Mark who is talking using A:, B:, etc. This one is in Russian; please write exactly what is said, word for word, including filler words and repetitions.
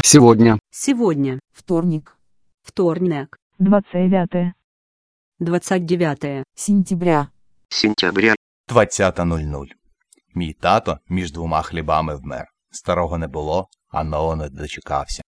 A: Сегодня.
B: Сегодня.
C: Вторник.
B: Вторник.
D: двадцать девятое.
B: двадцать девятое.
C: Сентября.
E: Сентября.
F: двадцята нуль нуль. Мій тато між двома хлібами вмер. Старого не було, а нового не дочекався.